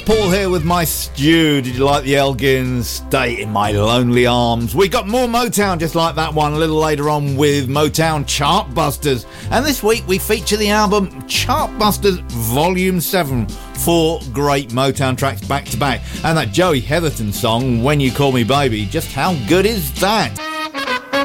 Paul here with my stew. Did you like the Elgins? Stay in my lonely arms. We got more Motown just like that one a little later on with Motown Chartbusters. And this week we feature the album Chartbusters Volume 7. 4 great Motown tracks back to back. And that Joey Heatherton song, When You Call Me Baby, just how good is that?